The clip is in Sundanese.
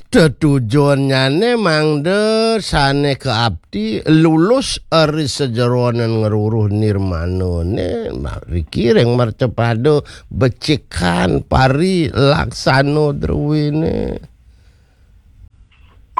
Tujuannya mangde sane ke abdi lulus ari sejeronan ngeruruh nirmanone rikireng marcepado becikan pari laksano drwine